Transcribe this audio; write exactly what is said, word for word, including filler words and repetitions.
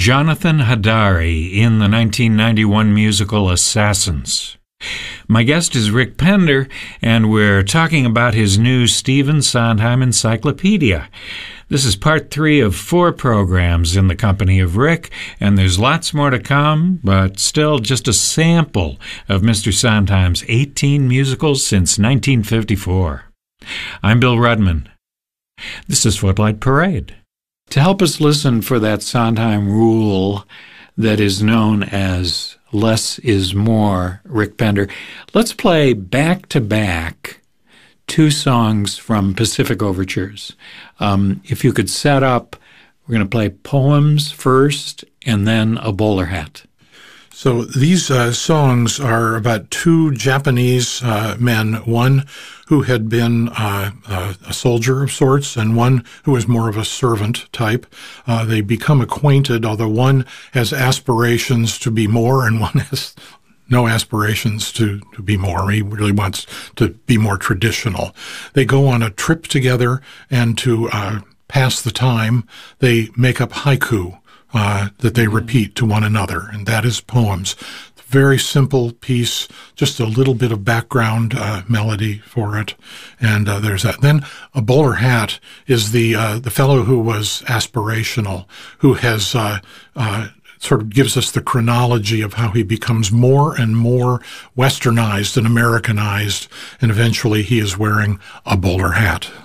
Jonathan Hadary in the nineteen ninety-one musical Assassins. My guest is Rick Pender, and we're talking about his new Stephen Sondheim Encyclopedia. This is part three of four programs in the company of Rick, and there's lots more to come, but still just a sample of Mister Sondheim's eighteen musicals since nineteen fifty-four. I'm Bill Rudman. This is Footlight Parade. To help us listen for that Sondheim rule that is known as less is more, Rick Pender, let's play back-to-back two songs from Pacific Overtures. Um, if you could set up, we're going to play Poems first and then A Bowler Hat. So these uh, songs are about two Japanese uh, men, one who had been uh, uh, a soldier of sorts and one who was more of a servant type. Uh, they become acquainted, although one has aspirations to be more and one has no aspirations to, to be more. He really wants to be more traditional. They go on a trip together, and to uh, pass the time, they make up haiku. Uh, that they repeat to one another, and that is Poems. Very simple piece, just a little bit of background uh, melody for it, and uh, there's that. Then A Bowler Hat is the uh, the fellow who was aspirational, who has uh, uh, sort of gives us the chronology of how he becomes more and more westernized and Americanized, and eventually he is wearing a bowler hat.